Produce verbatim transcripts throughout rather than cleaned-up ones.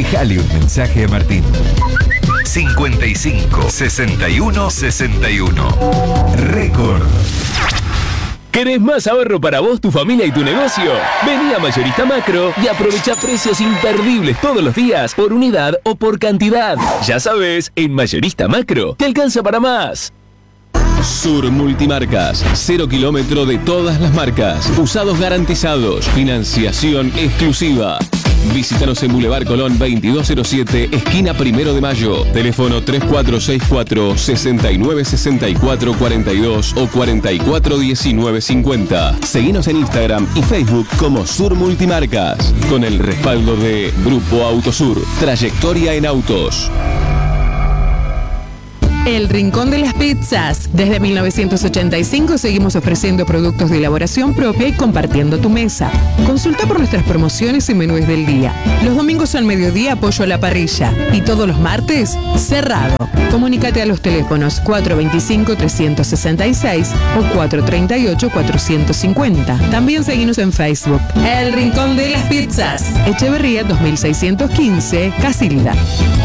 Dejale un mensaje a Martín. cincuenta y cinco, sesenta y uno, sesenta y uno. Récord. ¿Querés más ahorro para vos, tu familia y tu negocio? Vení a Mayorista Macro y aprovecha precios imperdibles todos los días, por unidad o por cantidad. Ya sabes, en Mayorista Macro te alcanza para más. Sur Multimarcas, cero kilómetro de todas las marcas, usados garantizados, financiación exclusiva. Visítanos en Boulevard Colón veintidós cero siete, esquina Primero de Mayo. Teléfono tres cuatro seis cuatro, seis nueve seis cuatro cuatro dos o cuatro cuatro uno nueve cinco cero. Seguinos en Instagram y Facebook como Sur Multimarcas, con el respaldo de Grupo Autosur, trayectoria en autos. El Rincón de las Pizzas. Desde mil novecientos ochenta y cinco seguimos ofreciendo productos de elaboración propia y compartiendo tu mesa. Consulta por nuestras promociones y menús del día. Los domingos al mediodía pollo a la parrilla y todos los martes cerrado. Comunícate a los teléfonos cuatro dos cinco, tres seis seis o cuatro tres ocho, cuatro cinco cero. También seguimos en Facebook. El Rincón de las Pizzas. Echeverría dos mil seiscientos quince, Casilda.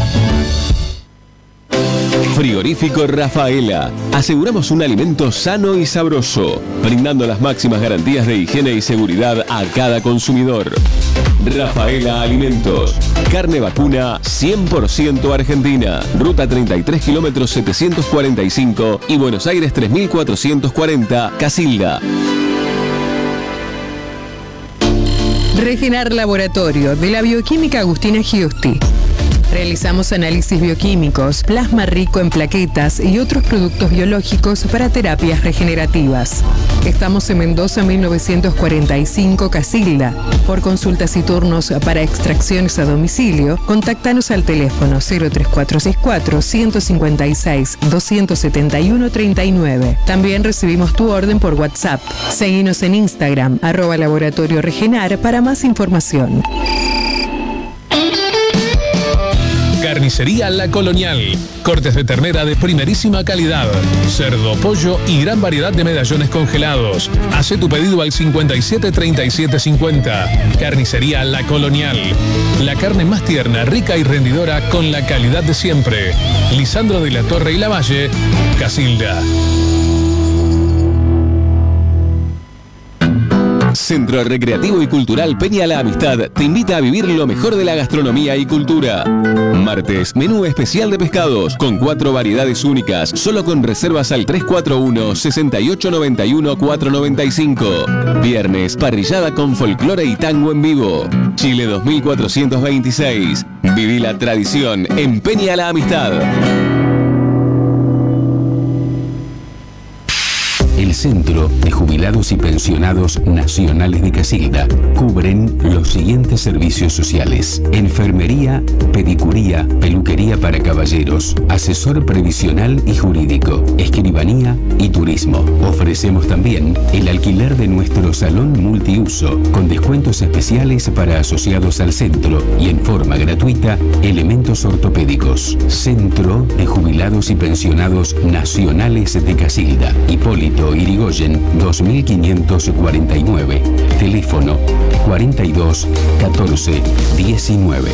Frigorífico Rafaela. Aseguramos un alimento sano y sabroso, brindando las máximas garantías de higiene y seguridad a cada consumidor. Rafaela Alimentos. Carne vacuna cien por ciento argentina. Ruta treinta y tres kilómetros setecientos cuarenta y cinco y Buenos Aires tres mil cuatrocientos cuarenta, Casilda. Regenar Laboratorio de la Bioquímica Agustina Giusti. Realizamos análisis bioquímicos, plasma rico en plaquetas y otros productos biológicos para terapias regenerativas. Estamos en Mendoza mil novecientos cuarenta y cinco, Casilda. Por consultas y turnos para extracciones a domicilio, contáctanos al teléfono cero tres cuatro seis cuatro, uno cinco seis, dos siete uno, tres nueve. También recibimos tu orden por WhatsApp. Seguinos en Instagram, arroba Laboratorio Regenar para más información. Carnicería La Colonial. Cortes de ternera de primerísima calidad, cerdo, pollo y gran variedad de medallones congelados. Hacé tu pedido al cincuenta y siete, treinta y siete, cincuenta. Carnicería La Colonial. La carne más tierna, rica y rendidora con la calidad de siempre. Lisandro de la Torre y Lavalle, Casilda. Centro Recreativo y Cultural Peña La Amistad te invita a vivir lo mejor de la gastronomía y cultura. Martes, menú especial de pescados con cuatro variedades únicas, solo con reservas al tres cuatro uno, seis ocho nueve uno, cuatro nueve cinco. Viernes, parrillada con folclore y tango en vivo. Chile dos mil cuatrocientos veintiséis. Viví la tradición en Peña La Amistad. El Centro de Jubilados y Pensionados Nacionales de Casilda cubren los siguientes servicios sociales: enfermería, pedicuría, peluquería para caballeros, asesor previsional y jurídico, escribanía y turismo. Ofrecemos también el alquiler de nuestro salón multiuso con descuentos especiales para asociados al centro y en forma gratuita elementos ortopédicos. Centro de Jubilados y Pensionados Nacionales de Casilda. Hipólito Irigoyen dos mil quinientos cuarenta y nueve. Teléfono cuarenta y dos, catorce, diecinueve.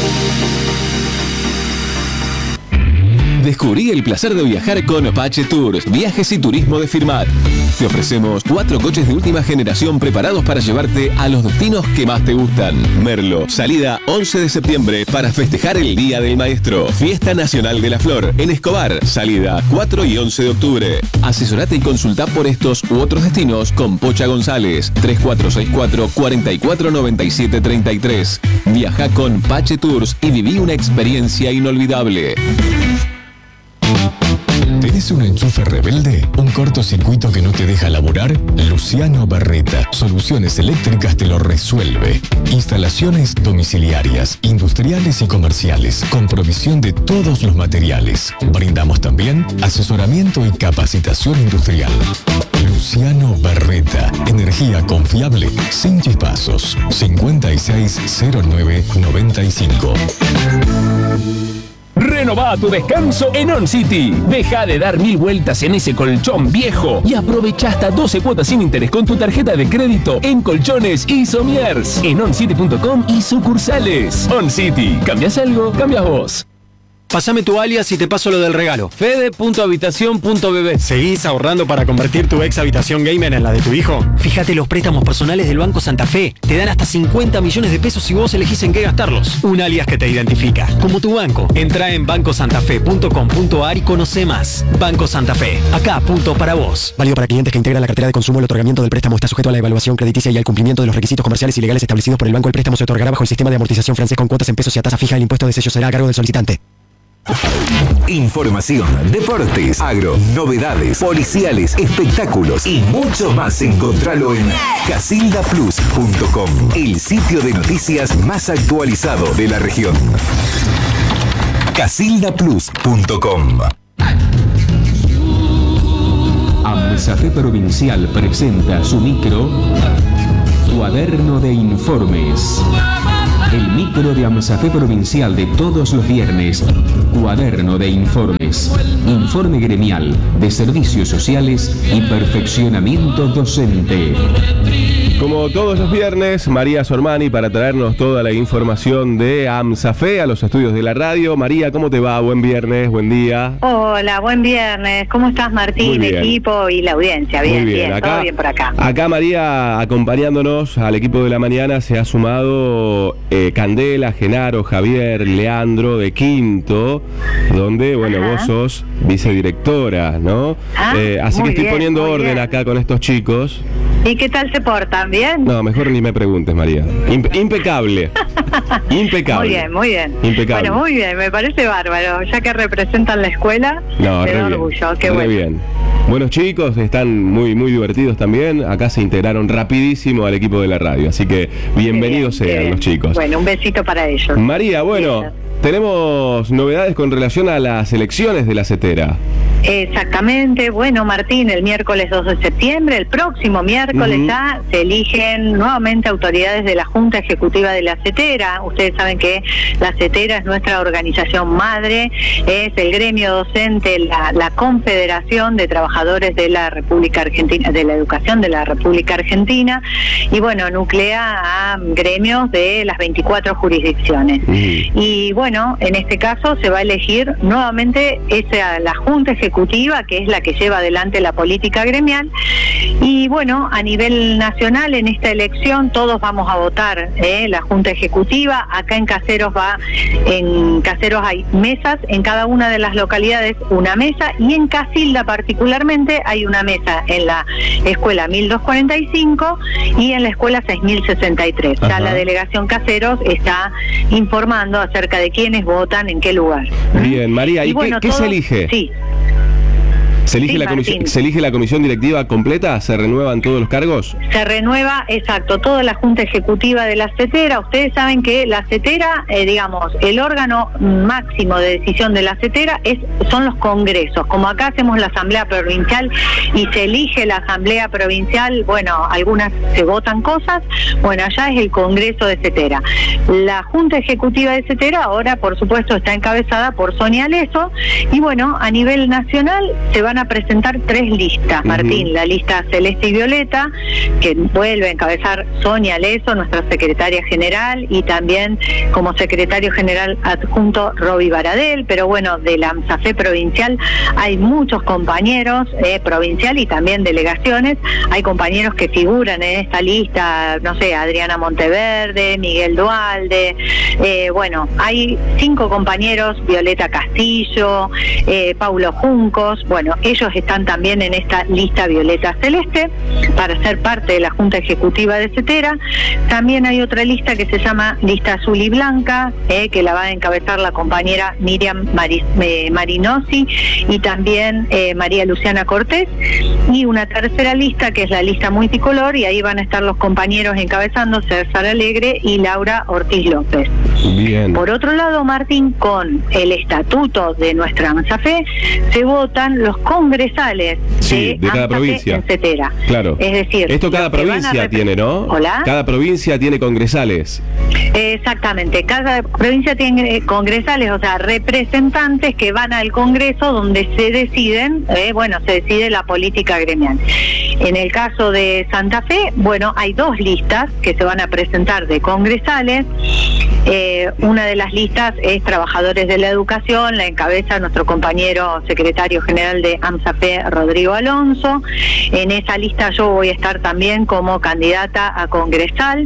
Descubrí el placer de viajar con Pache Tours, viajes y turismo de Firmat. Te ofrecemos cuatro coches de última generación preparados para llevarte a los destinos que más te gustan. Merlo, salida once de septiembre para festejar el Día del Maestro. Fiesta Nacional de la Flor en Escobar, salida cuatro y once de octubre. Asesorate y consulta por estos u otros destinos con Pocha González, tres cuatro seis cuatro, cuatro cuatro nueve siete tres tres. Viaja con Pache Tours y viví una experiencia inolvidable. ¿Tenés un enchufe rebelde? ¿Un cortocircuito que no te deja laburar? Luciano Barreta, Soluciones Eléctricas te lo resuelve. Instalaciones domiciliarias, industriales y comerciales, con provisión de todos los materiales. Brindamos también asesoramiento y capacitación industrial. Luciano Barreta, energía confiable, sin chispazos. cincuenta y seis, cero nueve, noventa y cinco. Renová tu descanso en On City. Deja de dar mil vueltas en ese colchón viejo y aprovecha hasta doce cuotas sin interés con tu tarjeta de crédito en colchones y somiers en oncity punto com y sucursales. On City. ¿Cambias algo? Cambias vos. Pásame tu alias y te paso lo del regalo. Fede punto habitación punto b b. ¿Seguís ahorrando para convertir tu ex habitación gamer en la de tu hijo? Fíjate los préstamos personales del Banco Santa Fe. Te dan hasta cincuenta millones de pesos si vos elegís en qué gastarlos. Un alias que te identifica, como tu banco. Entrá en banco santa fe punto com punto a r y conoce más. Banco Santa Fe. Acá, punto para vos. Válido para clientes que integran la cartera de consumo. El otorgamiento del préstamo está sujeto a la evaluación crediticia y al cumplimiento de los requisitos comerciales y legales establecidos por el banco. El préstamo se otorgará bajo el sistema de amortización francés con cuotas en pesos y a tasa fija. El impuesto de sello será a cargo del solicitante. Información, deportes, agro, novedades, policiales, espectáculos y mucho más. Encontralo en casilda plus punto com, el sitio de noticias más actualizado de la región. casilda plus punto com. AMSAFE Provincial presenta su micro Cuaderno de Informes. El micro de AMSAFE Provincial de todos los viernes. Cuaderno de Informes. Informe gremial de servicios sociales y perfeccionamiento docente. Como todos los viernes, María Sormani para traernos toda la información de AMSAFE a los estudios de la radio. María, ¿cómo te va? Buen viernes, buen día. Hola, buen viernes. ¿Cómo estás, Martín, equipo y la audiencia? Bien, Muy bien, bien, acá, todo bien por acá. Acá, María, acompañándonos al equipo de la mañana, se ha sumado eh, Candela, Genaro, Javier, Leandro de Quinto, donde, bueno, Ajá. vos sos vicedirectora, ¿no? Ah, eh, así que muy estoy bien, poniendo muy orden bien. acá con estos chicos. ¿Y qué tal se portan? ¿Bien? No, mejor ni me preguntes, María. Impe- impecable. Impecable. Muy bien, muy bien. Impecable. Bueno, muy bien, me parece bárbaro. Ya que representan la escuela, No, me re da bien, orgullo. Qué re bueno. bien. Buenos chicos, están muy muy divertidos también. Acá se integraron rapidísimo al equipo de la radio, así que bienvenidos Qué bien, qué sean bien. los chicos. Bueno, un besito para ellos. María, bueno, Bien. tenemos novedades con relación a las elecciones de la CETERA. Exactamente, bueno, Martín, el miércoles dos de septiembre, el próximo miércoles Ujú. ya se eligen nuevamente autoridades de la Junta Ejecutiva de la CETERA. Ustedes saben que la CETERA es nuestra organización madre, es el gremio docente, la, la Confederación de Trabajadores de la República Argentina, de la Educación de la República Argentina, y bueno, nuclea a gremios de las veinticuatro jurisdicciones. Ujú. Y bueno, en este caso se va a elegir nuevamente esa, la Junta Ejecutiva, que es la que lleva adelante la política gremial. Y bueno, a nivel nacional en esta elección todos vamos a votar, ¿eh? La Junta Ejecutiva. Acá en Caseros va, en Caseros hay mesas, en cada una de las localidades una mesa, y en Casilda particularmente hay una mesa en la escuela mil doscientos cuarenta y cinco y en la escuela seis mil sesenta y tres. Ya Ajá. la delegación Caseros está informando acerca de quiénes votan en qué lugar. Bien, María, ¿y, Y bueno, qué, qué se todos- elige? Sí. ¿Se elige, Sí, la comisión, Martín. ¿Se elige la comisión directiva completa? ¿Se renuevan todos los cargos? Se renueva, exacto, toda la Junta Ejecutiva de la CETERA. Ustedes saben que la CETERA, eh, digamos, el órgano máximo de decisión de la CETERA es, son los congresos. Como acá hacemos la Asamblea Provincial y se elige la Asamblea Provincial, bueno, algunas se votan cosas, bueno, allá es el Congreso de CETERA. La Junta Ejecutiva de CETERA ahora, por supuesto, está encabezada por Sonia Leso, y bueno, a nivel nacional se van a presentar tres listas, Martín. Ujú. La lista celeste y violeta, que vuelve a encabezar Sonia Leso, nuestra secretaria general, y también como secretario general adjunto Roby Baradel. Pero bueno, de la AMSAFE provincial hay muchos compañeros, eh, provincial y también delegaciones. Hay compañeros que figuran en esta lista, no sé, Adriana Monteverde, Miguel Dualde, eh, bueno, hay cinco compañeros, Violeta Castillo, eh, Paulo Juncos. Bueno, ellos están también en esta lista violeta celeste para ser parte de la Junta Ejecutiva de CETERA. También hay otra lista que se llama lista azul y blanca, eh, que la va a encabezar la compañera Miriam Maris, eh, Marinosi, y también eh, María Luciana Cortés. Y una tercera lista que es la lista multicolor, y ahí van a estar los compañeros encabezando César Alegre y Laura Ortiz López. Bien. Por otro lado, Martín, con el estatuto de nuestra AMSAFE se votan los congresales sí, de, de cada AMSAFE provincia. en Cetera. Claro. Es decir, esto cada provincia tiene, ¿no? ¿Hola? Cada provincia tiene congresales. Exactamente, cada provincia tiene congresales, o sea, representantes que van al Congreso donde se deciden, eh, bueno, se decide la política gremial. En el caso de Santa Fe, bueno, hay dos listas que se van a presentar de congresales. Eh, una de las listas es Trabajadores de la Educación, la encabeza nuestro compañero secretario general de AMSAFE, Rodrigo Alonso. En esa lista yo voy a estar también como candidata a congresal.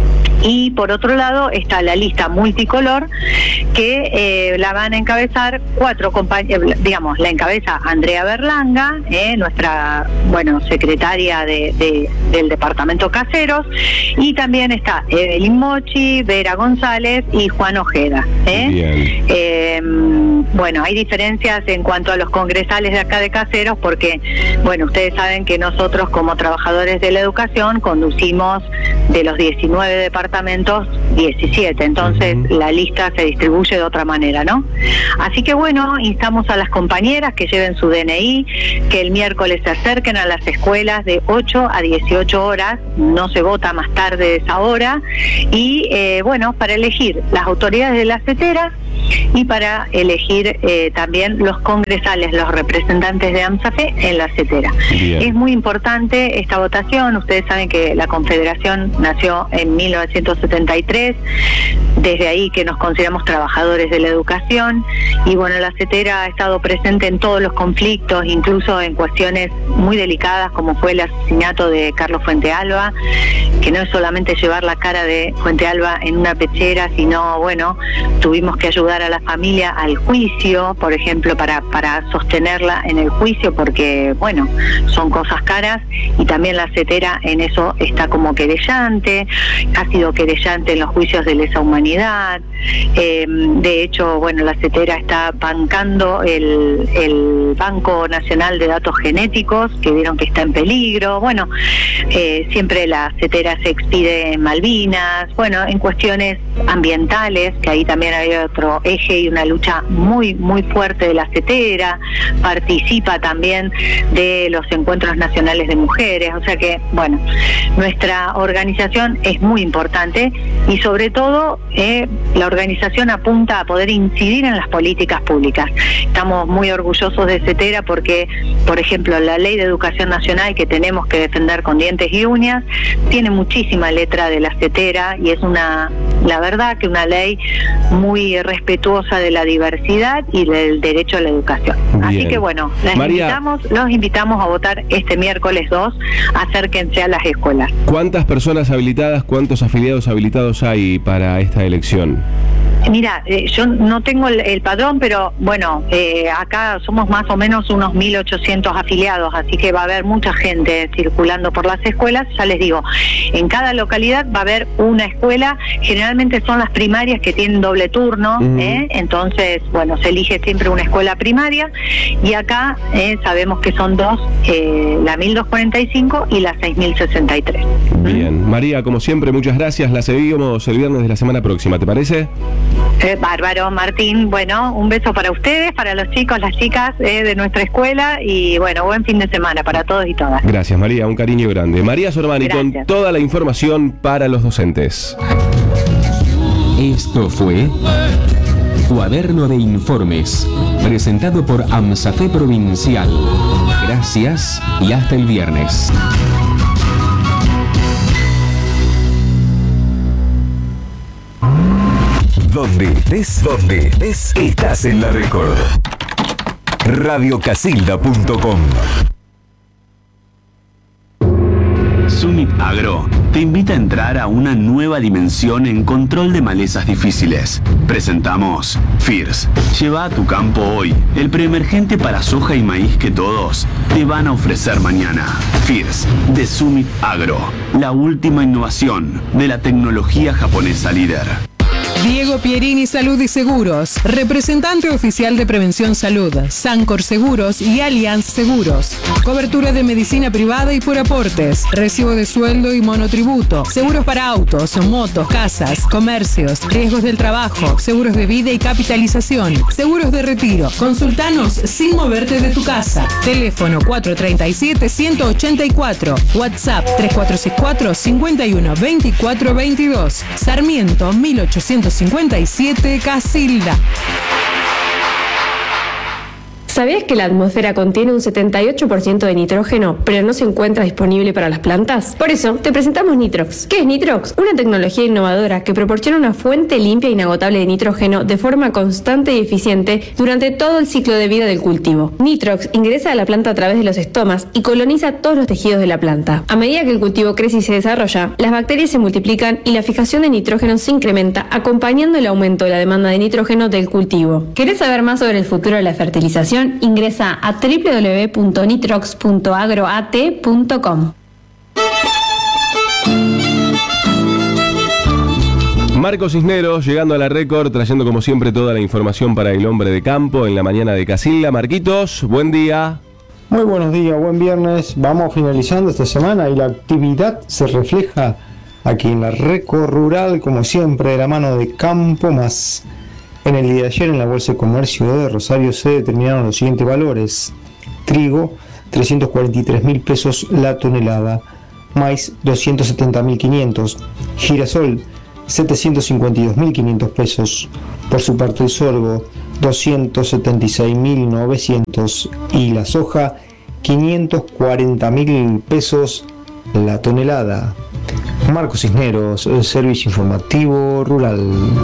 Y por otro lado está la lista multicolor que eh, la van a encabezar cuatro compañeros, digamos, la encabeza Andrea Berlanga, eh, nuestra, bueno, secretaria de, de, del departamento Caseros, y también está Evelyn Mochi, Vera González y Juan Ojeda. ¿eh? Bien. Eh, bueno, hay diferencias en cuanto a los congresales de acá de Caseros porque, bueno, ustedes saben que nosotros como trabajadores de la educación conducimos de los diecinueve departamentos diecisiete, entonces uh-huh. la lista se distribuye de otra manera, ¿no? Así que bueno, instamos a las compañeras que lleven su D N I, que el miércoles se acerquen a las escuelas de ocho a dieciocho horas, no se vota más tarde de esa hora, y eh, bueno, para elegir las autoridades de la Cetera y para elegir eh, también los congresales, los representantes de AMSAFE en la Cetera. Bien. Es muy importante esta votación, ustedes saben que la Confederación nació en mil novecientos setenta y tres, desde ahí que nos consideramos trabajadores de la educación, y bueno, la Cetera ha estado presente en todos los conflictos, incluso en cuestiones muy delicadas como fue el asesinato de Carlos Fuentealba, que no es solamente llevar la cara de Fuentealba en una pechera, sino bueno, tuvimos que ayudar a la familia al juicio, por ejemplo, para, para sostenerla en el juicio, porque bueno, son cosas caras, y también la Cetera en eso está como querellante, ha sido querellante en los juicios de lesa humanidad. Eh, de hecho, bueno, la Cetera está bancando el, el Banco Nacional de Datos Genéticos, que vieron que está en peligro. Bueno, eh, siempre la Cetera se expide en Malvinas, bueno, en cuestiones ambientales, que ahí también había otro eje y una lucha muy, muy fuerte de la Cetera, participa también de los encuentros nacionales de mujeres, o sea que, bueno, nuestra organización es muy importante y sobre todo eh, la organización apunta a poder incidir en las políticas públicas. Estamos muy orgullosos de Cetera porque, por ejemplo, la Ley de Educación Nacional que tenemos que defender con dientes y uñas tiene muchísima letra de la Cetera y es una, la verdad que una ley muy respetuosa de la diversidad y del derecho a la educación. Bien. Así que bueno, les invitamos, los invitamos a votar este miércoles dos, acérquense a las escuelas. ¿Cuántas personas habilitadas, cuántos afiliados habilitados hay para esta elección? Mira, eh, yo no tengo el, el padrón, pero bueno, eh, acá somos más o menos unos mil ochocientos afiliados, así que va a haber mucha gente circulando por las escuelas. Ya les digo, en cada localidad va a haber una escuela, generalmente son las primarias que tienen doble turno, uh-huh. ¿eh? Entonces, bueno, se elige siempre una escuela primaria, y acá eh, sabemos que son dos, eh, la mil doscientos cuarenta y cinco y la seis mil sesenta y tres. Bien, ¿Mm? María, como siempre, muchas gracias, la seguimos el viernes de la semana próxima, ¿te parece? Eh, bárbaro, Martín. Bueno, un beso para ustedes, para los chicos, las chicas eh, de nuestra escuela, y bueno, buen fin de semana para todos y todas. Gracias, María, un cariño grande. María Sormani con toda la información para los docentes. Esto fue Cuaderno de Informes, presentado por AMSAFE Provincial. Gracias y hasta el viernes. Donde estés, donde estés, estás en la Record. radio casilda punto com. Summit Agro te invita a entrar a una nueva dimensión en control de malezas difíciles. Presentamos Fierce. Lleva a tu campo hoy el preemergente para soja y maíz que todos te van a ofrecer mañana. Fierce de Summit Agro, la última innovación de la tecnología japonesa líder. Diego Pierini Salud y Seguros, representante oficial de Prevención Salud, Sancor Seguros y Allianz Seguros. Cobertura de medicina privada y por aportes, recibo de sueldo y monotributo, seguros para autos, motos, casas, comercios, riesgos del trabajo, seguros de vida y capitalización, seguros de retiro. Consultanos sin moverte de tu casa. Teléfono cuatro tres siete, uno ocho cuatro, WhatsApp tres cuatro seis cuatro, cinco uno dos cuatro dos dos, Sarmiento mil ochocientos cincuenta y siete, Casilda. ¿Sabías que la atmósfera contiene un setenta y ocho por ciento de nitrógeno, pero no se encuentra disponible para las plantas? Por eso, te presentamos Nitrox. ¿Qué es Nitrox? Una tecnología innovadora que proporciona una fuente limpia e inagotable de nitrógeno de forma constante y eficiente durante todo el ciclo de vida del cultivo. Nitrox ingresa a la planta a través de los estomas y coloniza todos los tejidos de la planta. A medida que el cultivo crece y se desarrolla, las bacterias se multiplican y la fijación de nitrógeno se incrementa, acompañando el aumento de la demanda de nitrógeno del cultivo. ¿Querés saber más sobre el futuro de la fertilización? Ingresa a doble u doble u doble u punto nitrox punto agroat punto com. Marcos Cisneros llegando a la récord, trayendo como siempre toda la información para el hombre de campo en la mañana de Casilda. Marquitos, buen día. Muy buenos días, buen viernes. Vamos finalizando esta semana y la actividad se refleja aquí en la récord rural, como siempre, de la mano de Campo Más. En el día de ayer en la Bolsa de Comercio de Rosario se determinaron los siguientes valores: trigo, trescientos cuarenta y tres mil pesos la tonelada; maíz, doscientos setenta mil quinientos; girasol, setecientos cincuenta y dos mil quinientos pesos; por su parte el sorgo, doscientos setenta y seis mil novecientos; y la soja, quinientos cuarenta mil pesos la tonelada. Marcos Cisneros, el Servicio Informativo Rural.